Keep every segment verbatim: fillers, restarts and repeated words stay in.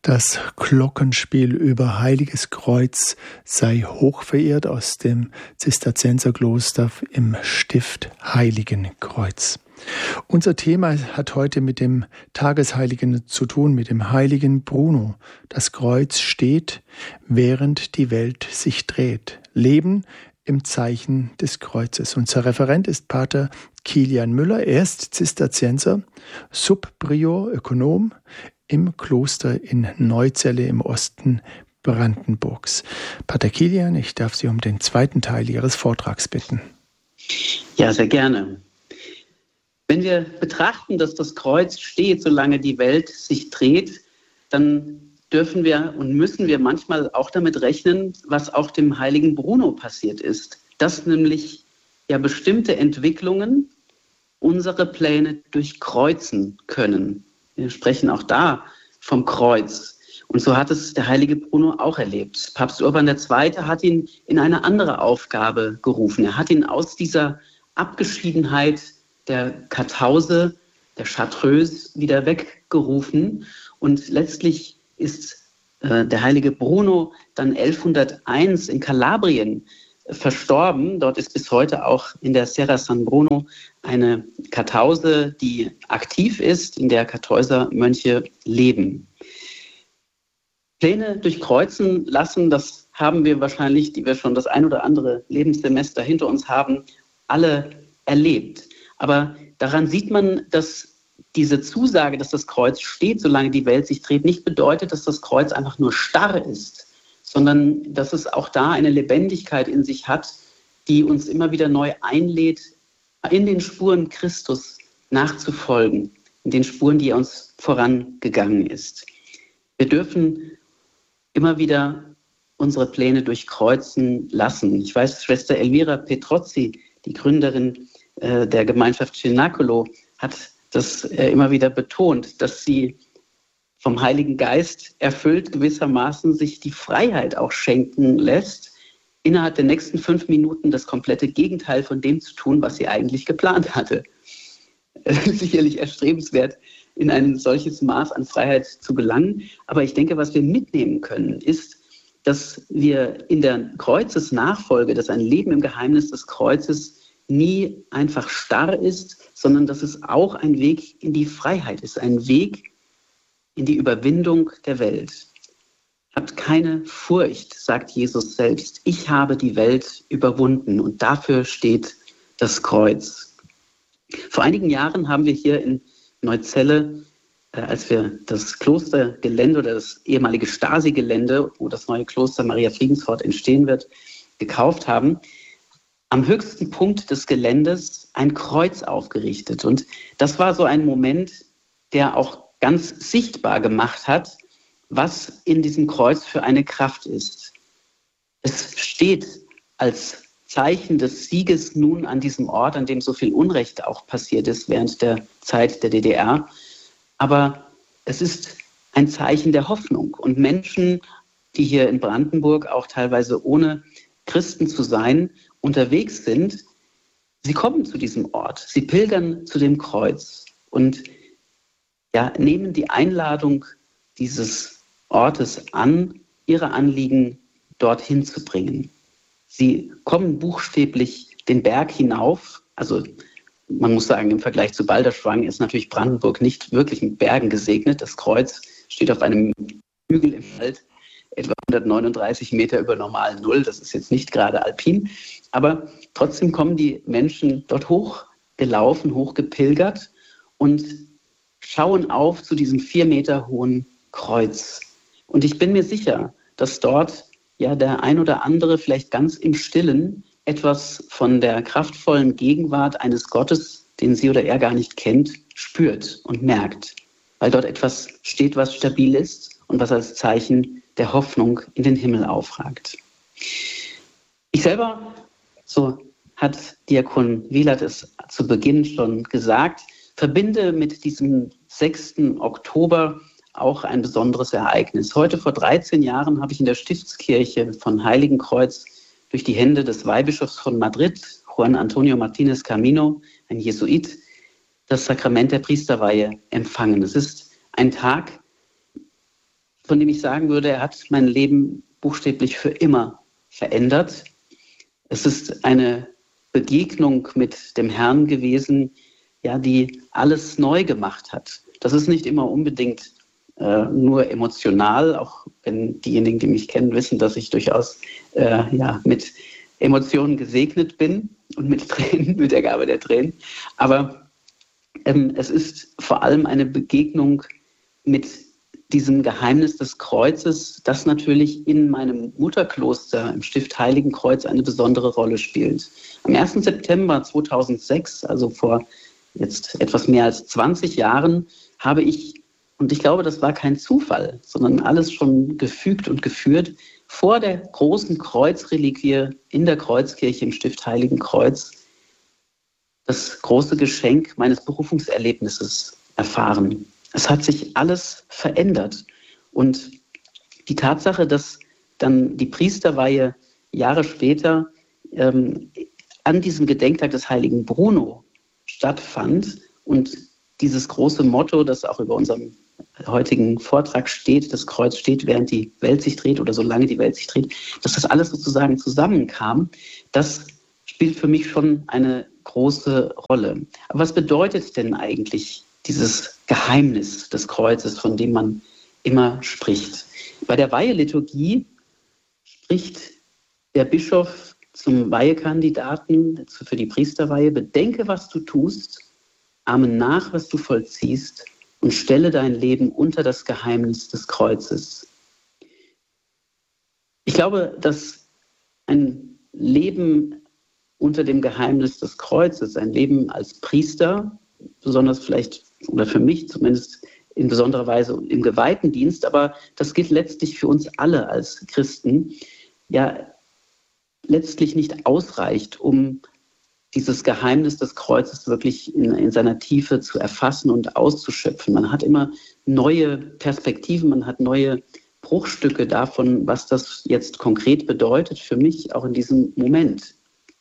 Das Glockenspiel über Heiliges Kreuz sei hochverehrt aus dem Zisterzienserkloster im Stift Heiligenkreuz. Unser Thema hat heute mit dem Tagesheiligen zu tun, mit dem heiligen Bruno. Das Kreuz steht, während die Welt sich dreht. Leben im Zeichen des Kreuzes. Unser Referent ist Pater Kilian Müller. Er ist Zisterzienser, Subprior, Ökonom im Kloster in Neuzelle im Osten Brandenburgs. Pater Kilian, ich darf Sie um den zweiten Teil Ihres Vortrags bitten. Ja, sehr gerne. Wenn wir betrachten, dass das Kreuz steht, solange die Welt sich dreht, dann dürfen wir und müssen wir manchmal auch damit rechnen, was auch dem heiligen Bruno passiert ist. Dass nämlich ja bestimmte Entwicklungen unsere Pläne durchkreuzen können. Wir sprechen auch da vom Kreuz. Und so hat es der heilige Bruno auch erlebt. Papst Urban der Zweite hat ihn in eine andere Aufgabe gerufen. Er hat ihn aus dieser Abgeschiedenheit der Kartause, der Chartreuse wieder weggerufen. Und letztlich ist äh, der heilige Bruno dann elfhunderteins in Kalabrien äh, verstorben. Dort ist bis heute auch in der Serra San Bruno eine Kartause, die aktiv ist, in der Kartäusermönche leben. Pläne durchkreuzen lassen, das haben wir wahrscheinlich, die wir schon das ein oder andere Lebenssemester hinter uns haben, alle erlebt. Aber daran sieht man, dass diese Zusage, dass das Kreuz steht, solange die Welt sich dreht, nicht bedeutet, dass das Kreuz einfach nur starr ist, sondern dass es auch da eine Lebendigkeit in sich hat, die uns immer wieder neu einlädt, in den Spuren Christus nachzufolgen, in den Spuren, die er uns vorangegangen ist. Wir dürfen immer wieder unsere Pläne durchkreuzen lassen. Ich weiß, Schwester Elvira Petrozzi, die Gründerin äh, der Gemeinschaft Cenacolo, hat das äh, immer wieder betont, dass sie vom Heiligen Geist erfüllt gewissermaßen sich die Freiheit auch schenken lässt, innerhalb der nächsten fünf Minuten das komplette Gegenteil von dem zu tun, was sie eigentlich geplant hatte. Es ist sicherlich erstrebenswert, in ein solches Maß an Freiheit zu gelangen. Aber ich denke, was wir mitnehmen können, ist, dass wir in der Kreuzesnachfolge, dass ein Leben im Geheimnis des Kreuzes nie einfach starr ist, sondern dass es auch ein Weg in die Freiheit ist, ein Weg in die Überwindung der Welt. Habt keine Furcht, sagt Jesus selbst. Ich habe die Welt überwunden und dafür steht das Kreuz. Vor einigen Jahren haben wir hier in Neuzelle, äh, als wir das Klostergelände oder das ehemalige Stasi-Gelände, wo das neue Kloster Maria Friedensfort entstehen wird, gekauft haben, am höchsten Punkt des Geländes ein Kreuz aufgerichtet. Und das war so ein Moment, der auch ganz sichtbar gemacht hat, was in diesem Kreuz für eine Kraft ist. Es steht als Zeichen des Sieges nun an diesem Ort, an dem so viel Unrecht auch passiert ist während der Zeit der D D R. Aber es ist ein Zeichen der Hoffnung. Und Menschen, die hier in Brandenburg auch teilweise ohne Christen zu sein, unterwegs sind, sie kommen zu diesem Ort, sie pilgern zu dem Kreuz und ja, nehmen die Einladung dieses Ortes an, ihre Anliegen dorthin zu bringen. Sie kommen buchstäblich den Berg hinauf. Also man muss sagen, im Vergleich zu Balderschwang ist natürlich Brandenburg nicht wirklich mit Bergen gesegnet. Das Kreuz steht auf einem Hügel im Wald, etwa hundertneununddreißig Meter über normal Null. Das ist jetzt nicht gerade alpin. Aber trotzdem kommen die Menschen dort hochgelaufen, hochgepilgert und schauen auf zu diesem vier Meter hohen Kreuz. Und ich bin mir sicher, dass dort ja der ein oder andere vielleicht ganz im Stillen etwas von der kraftvollen Gegenwart eines Gottes, den sie oder er gar nicht kennt, spürt und merkt. Weil dort etwas steht, was stabil ist und was als Zeichen der Hoffnung in den Himmel aufragt. Ich selber, so hat Diakon Wielert es zu Beginn schon gesagt, verbinde mit diesem sechsten Oktober auch ein besonderes Ereignis. Heute vor dreizehn Jahren habe ich in der Stiftskirche von Heiligenkreuz durch die Hände des Weihbischofs von Madrid, Juan Antonio Martínez Camino, ein Jesuit, das Sakrament der Priesterweihe empfangen. Es ist ein Tag von dem ich sagen würde, er hat mein Leben buchstäblich für immer verändert. Es ist eine Begegnung mit dem Herrn gewesen, ja, die alles neu gemacht hat. Das ist nicht immer unbedingt äh, nur emotional, auch wenn diejenigen, die mich kennen, wissen, dass ich durchaus äh, ja, mit Emotionen gesegnet bin und mit Tränen, mit der Gabe der Tränen. Aber ähm, es ist vor allem eine Begegnung mit diesem Geheimnis des Kreuzes, das natürlich in meinem Mutterkloster im Stift Heiligenkreuz eine besondere Rolle spielt. Am ersten September zweitausendsechs, also vor jetzt etwas mehr als zwanzig Jahren, habe ich, und ich glaube, das war kein Zufall, sondern alles schon gefügt und geführt, vor der großen Kreuzreliquie in der Kreuzkirche im Stift Heiligenkreuz das große Geschenk meines Berufungserlebnisses erfahren. Es hat sich alles verändert. Und die Tatsache, dass dann die Priesterweihe Jahre später ähm, an diesem Gedenktag des heiligen Bruno stattfand und dieses große Motto, das auch über unserem heutigen Vortrag steht, das Kreuz steht, während die Welt sich dreht oder solange die Welt sich dreht, dass das alles sozusagen zusammenkam, das spielt für mich schon eine große Rolle. Aber was bedeutet denn eigentlich dieses Geheimnis des Kreuzes, von dem man immer spricht? Bei der Weiheliturgie spricht der Bischof zum Weihekandidaten für die Priesterweihe: Bedenke, was du tust, ahme nach, was du vollziehst und stelle dein Leben unter das Geheimnis des Kreuzes. Ich glaube, dass ein Leben unter dem Geheimnis des Kreuzes, ein Leben als Priester, besonders vielleicht, oder für mich zumindest in besonderer Weise im Geweihendienst, aber das gilt letztlich für uns alle als Christen, ja letztlich nicht ausreicht, um dieses Geheimnis des Kreuzes wirklich in, in seiner Tiefe zu erfassen und auszuschöpfen. Man hat immer neue Perspektiven, man hat neue Bruchstücke davon, was das jetzt konkret bedeutet für mich, auch in diesem Moment.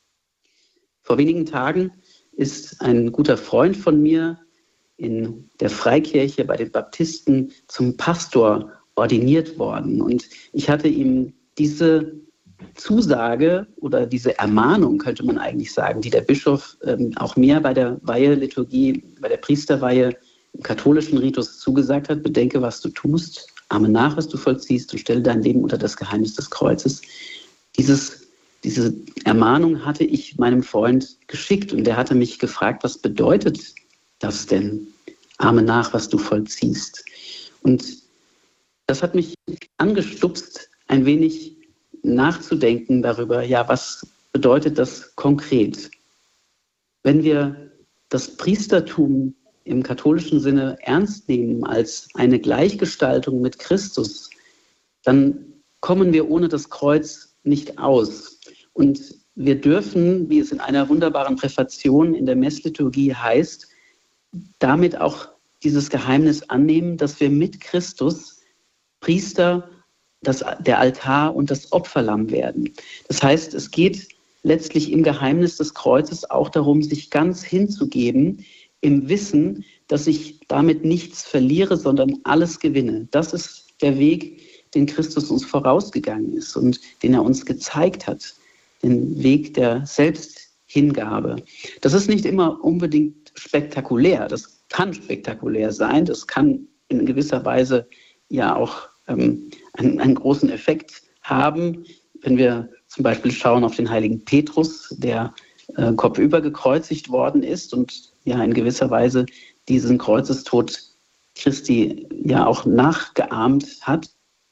Vor wenigen Tagen ist ein guter Freund von mir in der Freikirche bei den Baptisten zum Pastor ordiniert worden. Und ich hatte ihm diese Zusage oder diese Ermahnung, könnte man eigentlich sagen, die der Bischof ähm, auch mir bei der Weiheliturgie, bei der Priesterweihe im katholischen Ritus zugesagt hat: Bedenke, was du tust, ahme nach, was du vollziehst und stelle dein Leben unter das Geheimnis des Kreuzes. Dieses, diese Ermahnung hatte ich meinem Freund geschickt und der hatte mich gefragt: Was bedeutet das denn? Ahme nach, was du vollziehst. Und das hat mich angestupst, ein wenig nachzudenken darüber, ja, was bedeutet das konkret? Wenn wir das Priestertum im katholischen Sinne ernst nehmen als eine Gleichgestaltung mit Christus, dann kommen wir ohne das Kreuz nicht aus. Und wir dürfen, wie es in einer wunderbaren Präfation in der Messliturgie heißt, damit auch dieses Geheimnis annehmen, dass wir mit Christus Priester, das, der Altar und das Opferlamm werden. Das heißt, es geht letztlich im Geheimnis des Kreuzes auch darum, sich ganz hinzugeben, im Wissen, dass ich damit nichts verliere, sondern alles gewinne. Das ist der Weg, den Christus uns vorausgegangen ist und den er uns gezeigt hat, den Weg der Selbsthingabe. Das ist nicht immer unbedingt spektakulär, das kann spektakulär sein, das kann in gewisser Weise ja auch ähm, einen, einen großen Effekt haben, wenn wir zum Beispiel schauen auf den heiligen Petrus, der äh, kopfüber gekreuzigt worden ist und ja in gewisser Weise diesen Kreuzestod Christi ja auch nachgeahmt hat,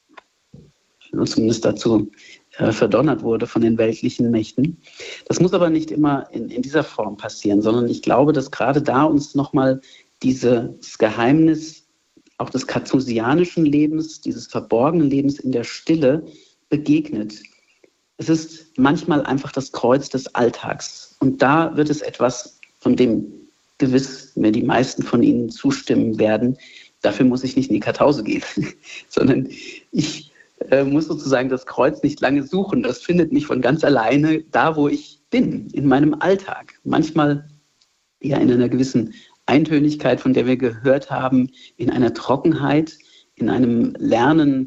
und zumindest dazu äh, verdonnert wurde von den weltlichen Mächten. Das muss aber nicht immer in, in dieser Form passieren, sondern ich glaube, dass gerade da uns nochmal dieses Geheimnis auch des kartusianischen Lebens, dieses verborgenen Lebens in der Stille begegnet. Es ist manchmal einfach das Kreuz des Alltags. Und da wird es etwas, von dem gewiss mir die meisten von Ihnen zustimmen werden. Dafür muss ich nicht in die Kartause gehen, sondern ich äh, muss sozusagen das Kreuz nicht lange suchen. Das findet mich von ganz alleine da, wo ich bin, in meinem Alltag. Manchmal ja in einer gewissen Eintönigkeit, von der wir gehört haben, in einer Trockenheit, in einem Lernen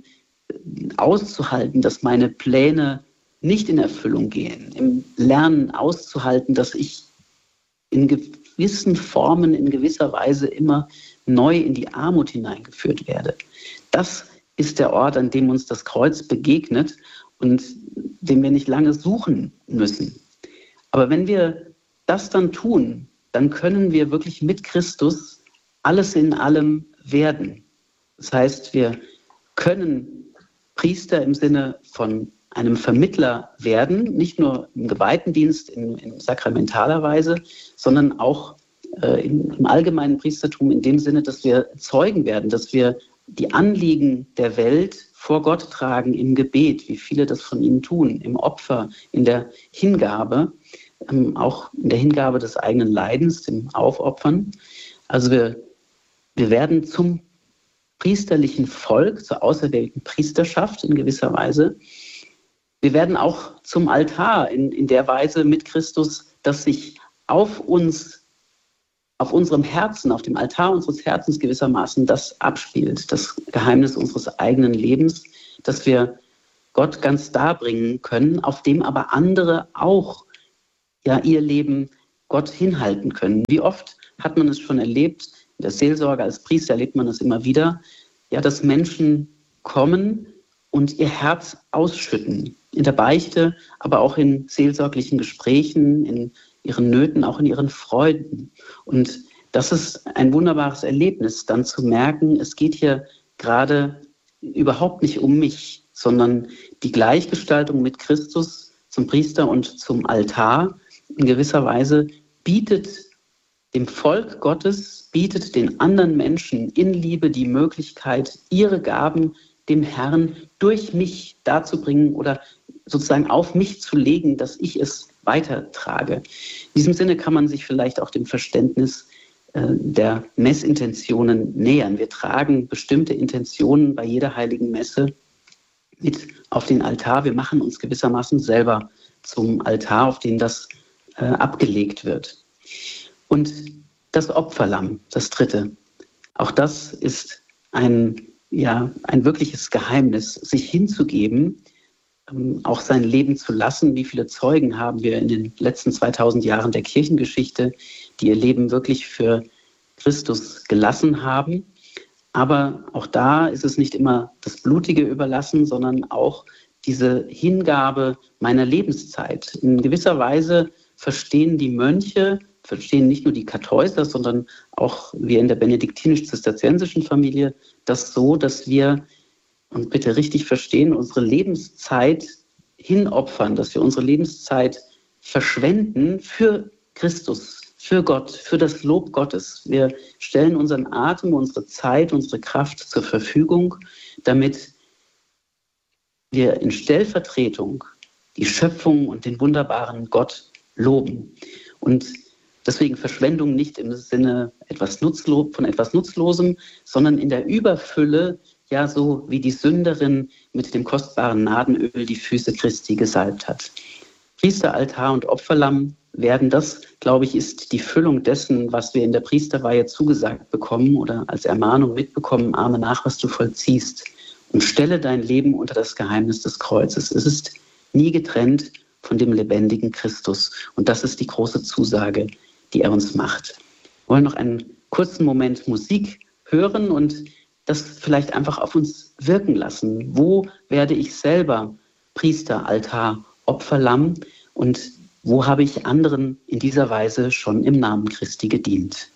auszuhalten, dass meine Pläne nicht in Erfüllung gehen, im Lernen auszuhalten, dass ich in gewissen Formen, in gewisser Weise immer neu in die Armut hineingeführt werde. Das ist der Ort, an dem uns das Kreuz begegnet und den wir nicht lange suchen müssen. Aber wenn wir das dann tun, dann können wir wirklich mit Christus alles in allem werden. Das heißt, wir können Priester im Sinne von einem Vermittler werden, nicht nur im Geweihendienst in, in sakramentaler Weise, sondern auch äh, im, im allgemeinen Priestertum in dem Sinne, dass wir Zeugen werden, dass wir die Anliegen der Welt vor Gott tragen im Gebet, wie viele das von ihnen tun, im Opfer, in der Hingabe, ähm, auch in der Hingabe des eigenen Leidens, dem Aufopfern. Also wir, wir werden zum priesterlichen Volk, zur auserwählten Priesterschaft in gewisser Weise. Wir werden auch zum Altar in, in der Weise mit Christus, dass sich auf uns, auf unserem Herzen, auf dem Altar unseres Herzens gewissermaßen das abspielt, das Geheimnis unseres eigenen Lebens, dass wir Gott ganz darbringen können, auf dem aber andere auch ja, ihr Leben Gott hinhalten können. Wie oft hat man es schon erlebt, in der Seelsorge als Priester erlebt man es immer wieder, ja, dass Menschen kommen und ihr Herz ausschütten, in der Beichte, aber auch in seelsorglichen Gesprächen, in ihren Nöten, auch in ihren Freuden. Und das ist ein wunderbares Erlebnis, dann zu merken, es geht hier gerade überhaupt nicht um mich, sondern die Gleichgestaltung mit Christus zum Priester und zum Altar in gewisser Weise bietet dem Volk Gottes, bietet den anderen Menschen in Liebe die Möglichkeit, ihre Gaben dem Herrn durch mich darzubringen oder sozusagen auf mich zu legen, dass ich es weitertrage. In diesem Sinne kann man sich vielleicht auch dem Verständnis äh, der Messintentionen nähern. Wir tragen bestimmte Intentionen bei jeder heiligen Messe mit auf den Altar. Wir machen uns gewissermaßen selber zum Altar, auf den das äh, abgelegt wird. Und das Opferlamm, das dritte, auch das ist ein, ja, ein wirkliches Geheimnis, sich hinzugeben, ähm, auch sein Leben zu lassen. Wie viele Zeugen haben wir in den letzten zweitausend Jahren der Kirchengeschichte, die ihr Leben wirklich für Christus gelassen haben. Aber auch da ist es nicht immer das blutige Überlassen, sondern auch diese Hingabe meiner Lebenszeit. In gewisser Weise verstehen die Mönche, verstehen nicht nur die Kartäuser, sondern auch wir in der benediktinisch-zisterziensischen Familie das so, dass wir, und bitte richtig verstehen, unsere Lebenszeit hinopfern, dass wir unsere Lebenszeit verschwenden für Christus, für Gott, für das Lob Gottes. Wir stellen unseren Atem, unsere Zeit, unsere Kraft zur Verfügung, damit wir in Stellvertretung die Schöpfung und den wunderbaren Gott loben. Und deswegen Verschwendung nicht im Sinne etwas Nutzlo- von etwas Nutzlosem, sondern in der Überfülle, ja so wie die Sünderin mit dem kostbaren Nadenöl die Füße Christi gesalbt hat. Priesteraltar und Opferlamm werden, das, glaube ich, ist die Füllung dessen, was wir in der Priesterweihe zugesagt bekommen oder als Ermahnung mitbekommen, ahme nach, was du vollziehst und stelle dein Leben unter das Geheimnis des Kreuzes. Es ist nie getrennt von dem lebendigen Christus. Und das ist die große Zusage, die er uns macht. Wir wollen noch einen kurzen Moment Musik hören und das vielleicht einfach auf uns wirken lassen. Wo werde ich selber Priester, Altar, Opferlamm und wo habe ich anderen in dieser Weise schon im Namen Christi gedient?